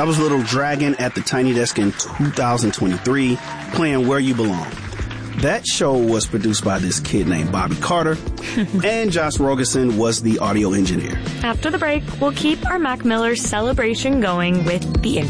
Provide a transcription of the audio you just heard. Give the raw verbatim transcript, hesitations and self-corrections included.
That was Little Dragon at the Tiny Desk in two thousand twenty-three, playing Where You Belong. That show was produced by this kid named Bobby Carter, and Josh Rogerson was the audio engineer. After the break, we'll keep our Mac Miller celebration going with the